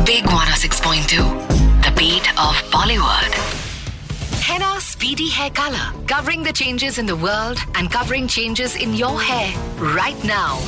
Big 106.2, the beat of Bollywood. Henna Speedy Hair Color, covering the changes in the world and covering changes in your hair right now.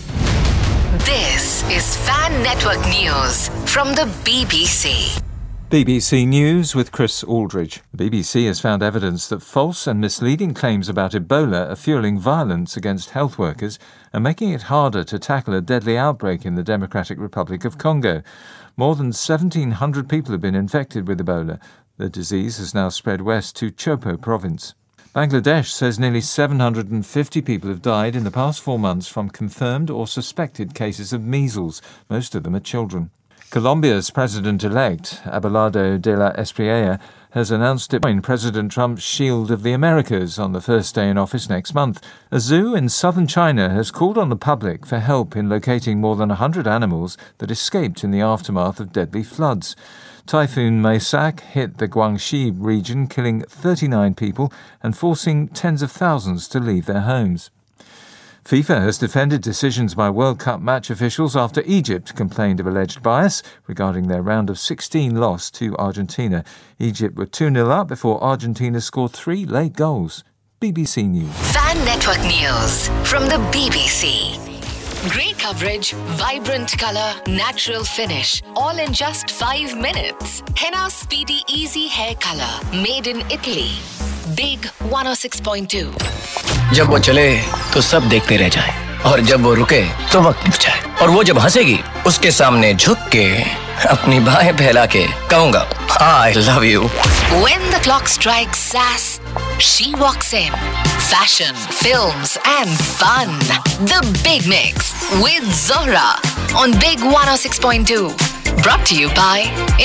This is Fan Network News from the BBC. BBC News with Chris Aldridge. The BBC has found evidence that false and misleading claims about Ebola are fueling violence against health workers and making it harder to tackle a deadly outbreak in the Democratic Republic of Congo. More than 1,700 people have been infected with Ebola. The disease has now spread west to Chopo province. Bangladesh says nearly 750 people have died in the past 4 months from confirmed or suspected cases of measles. Most of them are children. Colombia's president-elect, Abelardo de la Espriella, has announced it will join President Trump's Shield of the Americas on the first day in office next month. A zoo in southern China has called on the public for help in locating more than 100 animals that escaped in the aftermath of deadly floods. Typhoon Maisak hit the Guangxi region, killing 39 people and forcing tens of thousands to leave their homes. FIFA has defended decisions by World Cup match officials after Egypt complained of alleged bias regarding their round of 16 loss to Argentina. Egypt were 2-0 up before Argentina scored 3 late goals. BBC News. Fan Network News from the BBC. Great coverage, vibrant colour, natural finish, all in just 5 minutes. Henna Speedy Easy Hair Color, made in Italy. Big 106.2. जब वो चले तो सब देखते रह जाएं, और जब वो रुके तो वक्त रुक जाए, और वो जब हंसेगी उसके सामने झुक के अपनी बाहें फैला के कहूँगा I love you. When the clock strikes sass, she walks in. Fashion, films and fun. The Big Mix with Zohra on Big 106.2. Brought to you by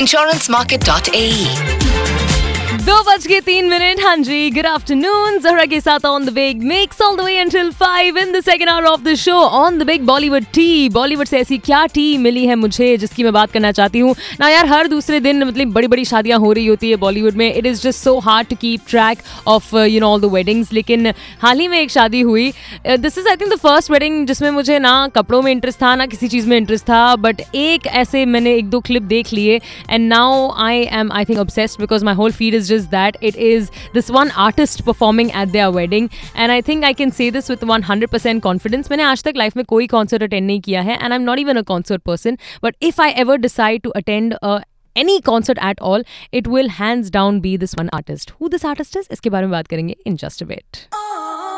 insurancemarket.ae. 2:03. हाँ जी, good afternoon. Zahra के साथ on the Big Mix all the way until 5 in the second hour of the show on the Big Bollywood Tea. Bollywood से ऐसी क्या T मिली है मुझे जिसकी मैं बात करना चाहती हूँ ना यार. हर दूसरे दिन मतलब बड़ी-बड़ी शादियाँ हो रही होती है बॉलीवुड में. It is just so hard to keep track of all the weddings. लेकिन हाल ही में एक शादी हुई. This is I think the first wedding जिसमें मुझे ना कपड़ों में इंटरेस्ट था ना किसी चीज़ में इंटरेस्ट था. बट एक ऐसे मैंने 1-2 क्लिप देख लिए and now I am I think obsessed because my whole feed is just that it is this one artist performing at their wedding and I think I can say this with 100% confidence. मैंने आज तक life में कोई concert attend नहीं किया है and I'm not even a concert person, but if I ever decide to attend any concert at all, it will hands down be this one artist. Who this artist is, इसके बारे में बात करेंगे in just a bit.